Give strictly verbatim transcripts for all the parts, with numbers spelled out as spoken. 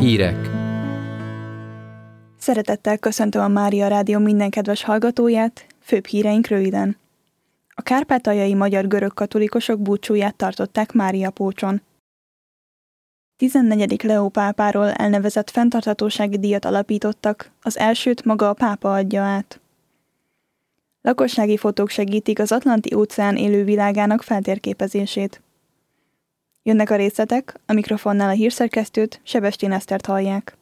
Hírek. Szeretettel köszöntöm a Mária Rádió minden kedves hallgatóját, főbb híreink röviden. A kárpátaljai magyar görög katolikusok búcsúját tartották Máriapócson. tizennegyedik Leó pápáról elnevezett fenntarthatósági díjat alapítottak, az elsőt maga a pápa adja át. Lakossági fotók segítik az Atlanti-óceán élővilágának feltérképezését. Jönnek a részletek, a mikrofonnál a hírszerkesztőt, Sebestyén Esztert hallják.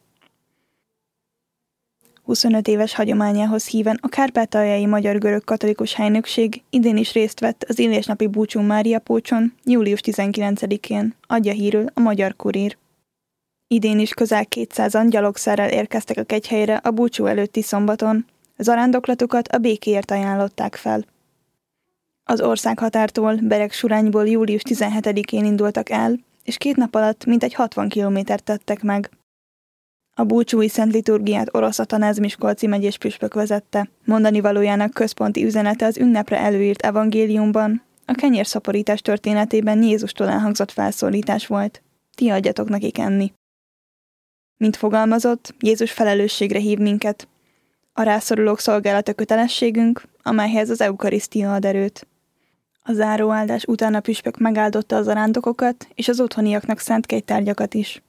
huszonöt éves hagyományához híven a kárpátaljai magyar-görög katolikus helynökség idén is részt vett az illésnapi búcsún Máriapócson, július tizenkilencedikén, adja hírül a Magyar Kurír. Idén is közel kétszázan gyalogszerrel érkeztek a kegyhelyre a búcsú előtti szombaton, zarándoklatukat a békéért ajánlották fel. Az országhatártól, Beregsurányból július tizenhetedikén indultak el, és két nap alatt mintegy hatvan kilométert tettek meg. A búcsúi szent liturgiát Orosz Atanáz miskolci megyés püspök vezette. Mondani valójának központi üzenete az ünnepre előírt evangéliumban, a kenyérszaporítás történetében Jézustól elhangzott felszólítás volt. Ti adjatok nekik enni. Mint fogalmazott, Jézus felelősségre hív minket. A rászorulók szolgálata kötelességünk, amelyhez az eukarisztia ad erőt. A záróáldás után a püspök megáldotta az zarándokokat és az otthoniaknak szánt kegytárgyakat is.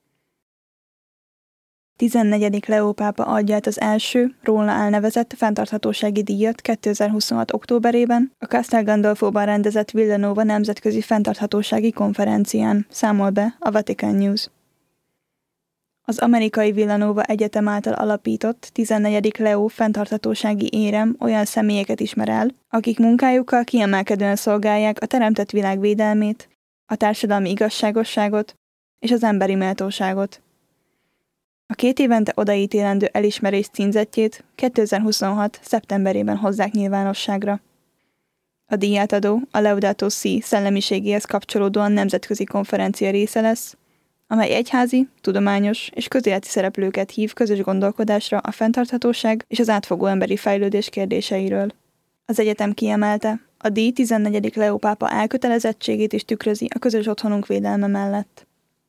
tizennegyedik Leó pápa adja át az első, róla elnevezett fenntarthatósági díjat kétezer-huszonhat októberében a Castel Gandolfóban rendezett Villanova nemzetközi fenntarthatósági konferencián, számol be a Vatican News. Az amerikai Villanova Egyetem által alapított tizennegyedik Leó fenntarthatósági érem olyan személyeket ismer el, akik munkájukkal kiemelkedően szolgálják a teremtett világ védelmét, a társadalmi igazságosságot és az emberi méltóságot. A két évente odaítélendő elismerés címzettjét kétezer-huszonhat. szeptemberében hozzák nyilvánosságra. A díjátadó a Laudato Si szellemiségéhez kapcsolódóan nemzetközi konferencia része lesz, amely egyházi, tudományos és közéleti szereplőket hív közös gondolkodásra a fenntarthatóság és az átfogó emberi fejlődés kérdéseiről. Az egyetem kiemelte, a díj tizennegyedik Leó pápa elkötelezettségét is tükrözi a közös otthonunk védelme mellett.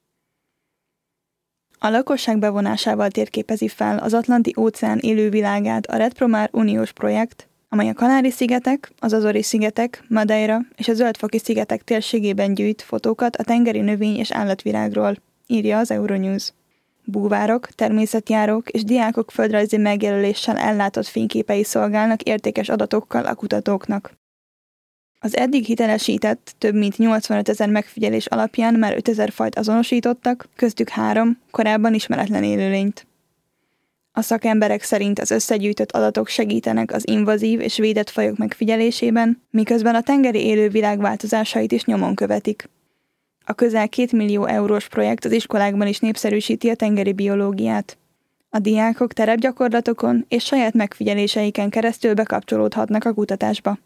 A lakosság bevonásával térképezi fel az Atlanti-óceán élővilágát a REDPROMAR uniós projekt, amely a Kanári-szigetek, az Azori-szigetek, Madeira és a Zöld-foki-szigetek térségében gyűjt fotókat a tengeri növény- és állatvilágról, írja az Euronews. Búvárok, természetjárók és diákok földrajzi megjelöléssel ellátott fényképei szolgálnak értékes adatokkal a kutatóknak. Az eddig hitelesített, több mint nyolcvanötezer megfigyelés alapján már ötezer fajt azonosítottak, köztük három, korábban ismeretlen élőlényt. A szakemberek szerint az összegyűjtött adatok segítenek az invazív és védett fajok megfigyelésében, miközben a tengeri élővilág változásait is nyomon követik. A közel két millió eurós projekt az iskolákban is népszerűsíti a tengeri biológiát. A diákok terepgyakorlatokon és saját megfigyeléseiken keresztül bekapcsolódhatnak a kutatásba.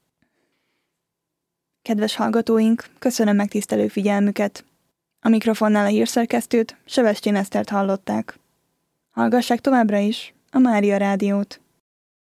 Kedves hallgatóink, köszönöm megtisztelő figyelmüket. A mikrofonnál a hírszerkesztőt, Sebestyén Esztert hallották. Hallgassák továbbra is a Mária Rádiót.